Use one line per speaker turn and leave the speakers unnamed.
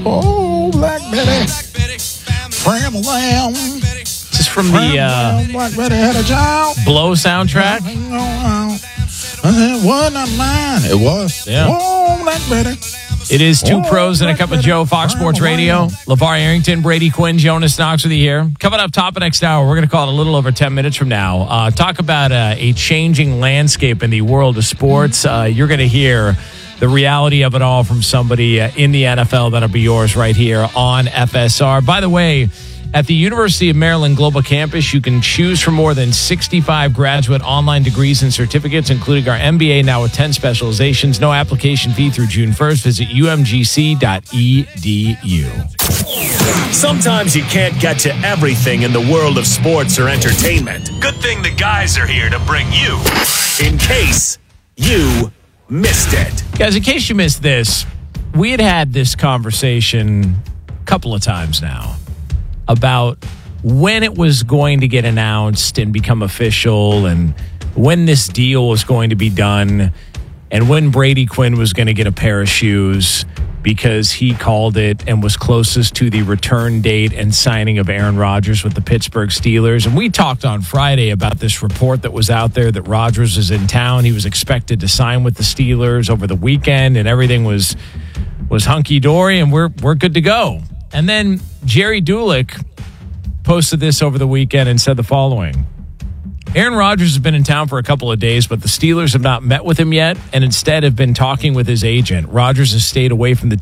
Oh, Black Betty. Fram lamb.
This is from the
Black Betty had a job.
Blow soundtrack.
It was not mine. It was.
Yeah.
Oh, Black Betty.
It is Two Pros and a Cup of Joe, Fox Sports Radio. LeVar Arrington, Brady Quinn, Jonas Knox with you here. Coming up top of next hour, we're going to call it a little over 10 minutes from now. Talk about a changing landscape in the world of sports. You're going to hear the reality of it all from somebody in the NFL. That'll be yours right here on FSR. By the way, at the University of Maryland Global Campus, you can choose from more than 65 graduate online degrees and certificates, including our MBA now with 10 specializations. No application fee through June 1st. Visit umgc.edu.
Sometimes you can't get to everything in the world of sports or entertainment. Good thing the guys are here to bring you in case you missed it.
Guys, in case you missed this, we had this conversation a couple of times now about when it was going to get announced and become official and when this deal was going to be done and when Brady Quinn was going to get a pair of shoes because he called it and was closest to the return date and signing of Aaron Rodgers with the Pittsburgh Steelers. And we talked on Friday about this report that was out there that Rodgers is in town. He was expected to sign with the Steelers over the weekend and everything was hunky-dory and we're good to go. And then Jerry Dulick posted this over the weekend and said the following. Aaron Rodgers has been in town for a couple of days, but the Steelers have not met with him yet and instead have been talking with his agent. Rodgers has stayed away from the